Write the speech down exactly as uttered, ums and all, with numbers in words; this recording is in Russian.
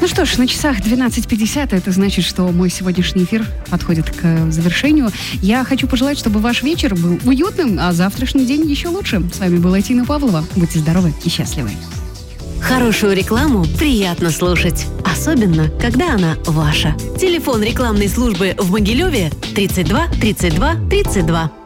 что ж, на часах двенадцать пятьдесят, это значит, что мой сегодняшний эфир подходит к завершению. Я хочу пожелать, чтобы ваш вечер был уютным, а завтрашний день еще лучше. С вами была Тина Павлова. Будьте здоровы и счастливы. Хорошую рекламу приятно слушать, особенно, когда она ваша. Телефон рекламной службы в Могилеве тридцать два тридцать два тридцать два.